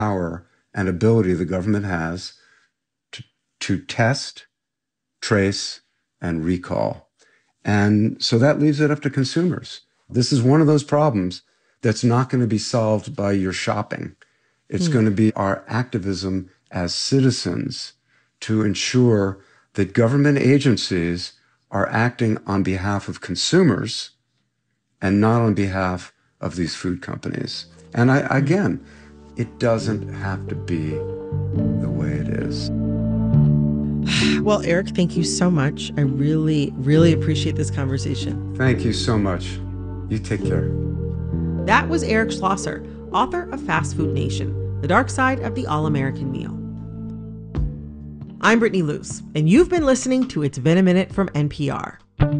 power and ability the government has to, to test, trace, and recall. And so that leaves it up to consumers. This is one of those problems that's not going to be solved by your shopping. It's going to be our activism as citizens to ensure that government agencies are acting on behalf of consumers and not on behalf of these food companies. And again, it doesn't have to be the way it is. Well, Eric, thank you so much. I really, really appreciate this conversation. Thank you so much. You take care. That was Eric Schlosser, author of Fast Food Nation, The Dark Side of the All-American Meal. I'm Brittany Luce, and you've been listening to It's Been a Minute from NPR.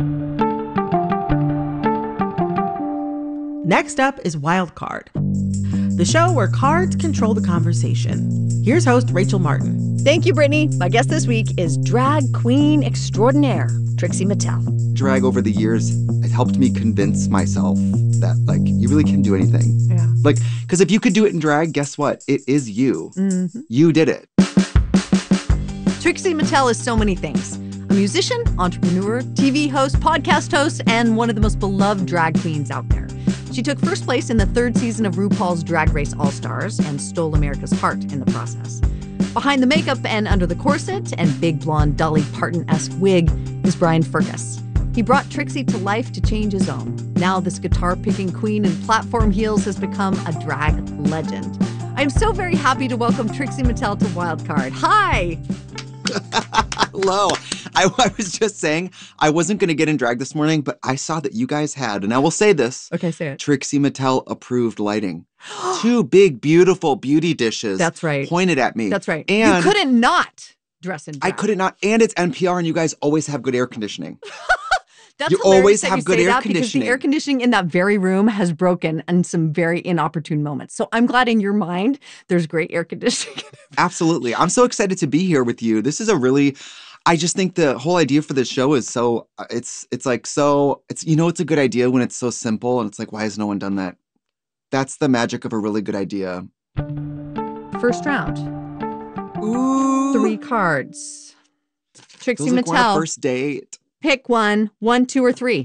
Next up is Wild Card, the show where cards control the conversation. Here's host Rachel Martin. Thank you, Brittany. My guest this week is drag queen extraordinaire, Trixie Mattel. Drag over the years, it helped me convince myself that, like, you really can do anything. Yeah. Like, because if you could do it in drag, guess what? It is you. Mm-hmm. You did it. Trixie Mattel is so many things. A musician, entrepreneur, TV host, podcast host, and one of the most beloved drag queens out there. She took first place in the third season of RuPaul's Drag Race All-Stars and stole America's heart in the process. Behind the makeup and under the corset and big blonde Dolly Parton-esque wig is Brian Fergus. He brought Trixie to life to change his own. Now this guitar-picking queen in platform heels has become a drag legend. I'm so very happy to welcome Trixie Mattel to Wildcard. Hi! Hello. I was just saying I wasn't going to get in drag this morning, but I saw that you guys had, and I will say this. Okay, say it. Trixie Mattel approved lighting. 2 big, beautiful beauty dishes. That's right. Pointed at me. That's right. And you couldn't not dress in drag. I couldn't not. And it's NPR, and you guys always have good air conditioning. That's you hilarious always that have you good say air that because conditioning. the air conditioning in that very room has broken in some very inopportune moments. So I'm glad in your mind there's great air conditioning. Absolutely. I'm so excited to be here with you. This is a really, I just think the whole idea for this show is so, it's like so, it's, you know, it's a good idea when it's so simple and it's like, why has no one done that? That's the magic of a really good idea. First round. Ooh. 3 cards. Trixie Feels like we're on a Mattel. first date. Pick one. 1, 2, or 3.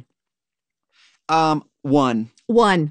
1. 1.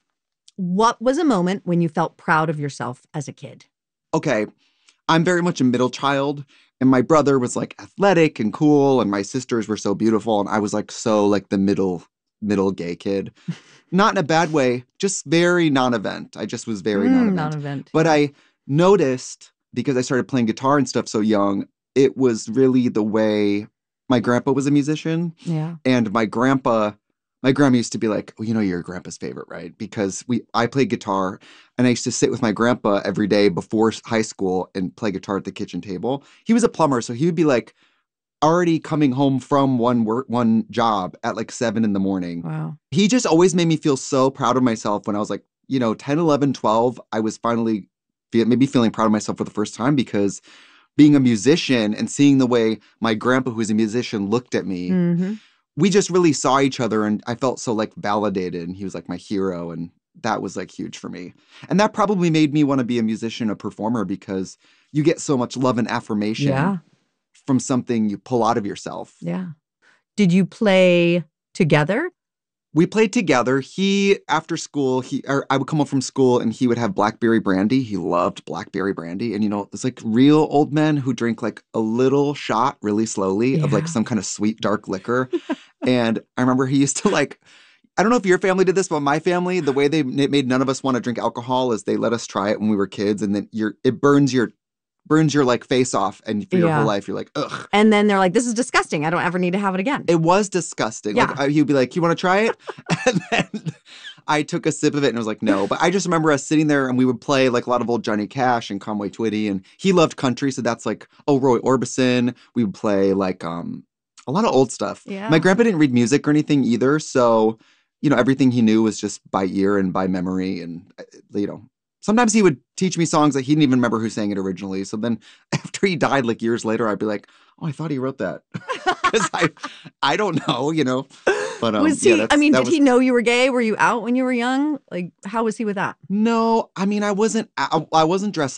What was a moment when you felt proud of yourself as a kid? Okay. I'm very much a middle child. And my brother was like athletic and cool. And my sisters were so beautiful. And I was like so like the middle gay kid. Not in a bad way, just very non-event. I just was very non-event. Non-event. But I noticed, because I started playing guitar and stuff so young, it was really the way my grandpa was a musician. Yeah. And my grandma used to be like, well, you know, you're your grandpa's favorite, right? Because I played guitar and I used to sit with my grandpa every day before high school and play guitar at the kitchen table. He was a plumber, so he would be like already coming home from one job at like 7 in the morning. Wow. He just always made me feel so proud of myself when I was like, 10, 11, 12. I was finally maybe feeling proud of myself for the first time because being a musician and seeing the way my grandpa, who's a musician, looked at me, we just really saw each other and I felt so like validated and he was like my hero and that was like huge for me. And that probably made me want to be a musician, a performer, because you get so much love and affirmation from something you pull out of yourself. Yeah. Did you play together? We played together. After school, I would come home from school and he would have blackberry brandy. He loved blackberry brandy. And, it's like real old men who drink like a little shot really slowly of like some kind of sweet, dark liquor. And I remember he used to like, I don't know if your family did this, but my family, the way they made none of us want to drink alcohol is they let us try it when we were kids. And then it burns your like face off and for your whole life you're like, ugh. And then they're like, this is disgusting. I don't ever need to have it again. It was disgusting. Yeah. Like he'd be like, you want to try it? And then I took a sip of it and I was like, no. But I just remember us sitting there and we would play like a lot of old Johnny Cash and Conway Twitty, and he loved country, so that's like, Roy Orbison. We would play like a lot of old stuff. Yeah. My grandpa didn't read music or anything either, so everything he knew was just by ear and by memory, and sometimes he would teach me songs that he didn't even remember who sang it originally. So then after he died, like years later, I'd be like, oh, I thought he wrote that. Because I don't know, But Was he, did he know you were gay? Were you out when you were young? Like, how was he with that? No, I mean, I wasn't dressed